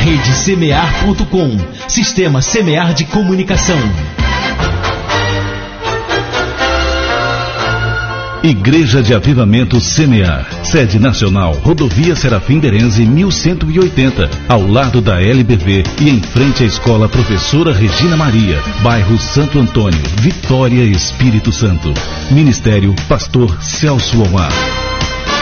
RedeSemear.com, Sistema Semear de Comunicação. Igreja de Avivamento Semear, sede nacional, Rodovia Serafim Berenze 1180, ao lado da LBV e em frente à Escola Professora Regina Maria, bairro Santo Antônio, Vitória, Espírito Santo. Ministério Pastor Celso Omar.